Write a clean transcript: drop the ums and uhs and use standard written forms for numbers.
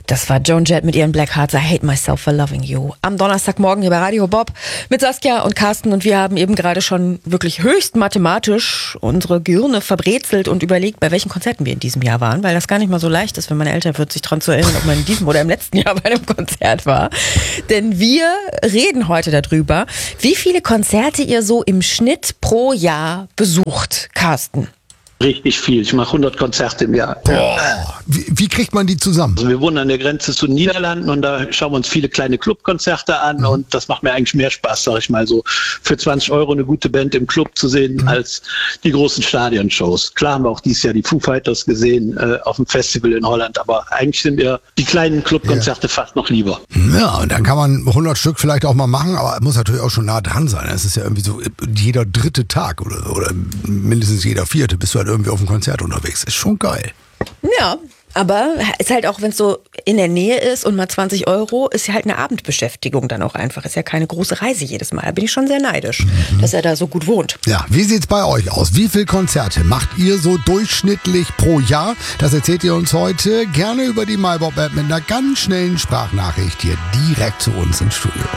Das war Joan Jett mit ihren Black Hearts. I hate myself for loving you. Am Donnerstagmorgen hier bei Radio Bob mit Saskia und Carsten. Und wir haben eben gerade schon wirklich höchst mathematisch unsere Gehirne verbrezelt und überlegt, bei welchen Konzerten wir in diesem Jahr waren. Weil das gar nicht mal so leicht ist, wenn meine Eltern wird sich dran zu erinnern, ob man in diesem oder im letzten Jahr bei einem Konzert war. Denn wir reden heute darüber, wie viele Konzerte ihr so im Schnitt pro Jahr besucht, Carsten. Richtig viel. Ich mache 100 Konzerte im Jahr. Wie kriegt man die zusammen? Also wir wohnen an der Grenze zu den Niederlanden und da schauen wir uns viele kleine Clubkonzerte an und das macht mir eigentlich mehr Spaß, sag ich mal so, für 20 € eine gute Band im Club zu sehen, als die großen Stadionshows. Klar haben wir auch dieses Jahr die Foo Fighters gesehen auf dem Festival in Holland, aber eigentlich sind mir die kleinen Clubkonzerte fast noch lieber. Ja, und dann kann man 100 Stück vielleicht auch mal machen, aber muss natürlich auch schon nah dran sein. Es ist ja irgendwie so jeder dritte Tag oder mindestens jeder vierte bist du halt irgendwie auf dem Konzert unterwegs. Ist schon geil. Ja, aber ist halt auch, wenn es so in der Nähe ist und mal 20 €, ist ja halt eine Abendbeschäftigung dann auch einfach. Ist ja keine große Reise jedes Mal. Da bin ich schon sehr neidisch, dass er da so gut wohnt. Ja, wie sieht's bei euch aus? Wie viele Konzerte macht ihr so durchschnittlich pro Jahr? Das erzählt ihr uns heute gerne über die MyBob-App mit einer ganz schnellen Sprachnachricht hier direkt zu uns ins Studio.